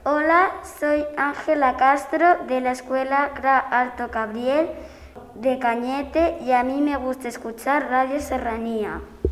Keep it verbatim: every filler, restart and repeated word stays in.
Hola, soy Ángela Castro de la Escuela C R A Alto Cabriel de Cañete y a mí me gusta escuchar Radio Serranía.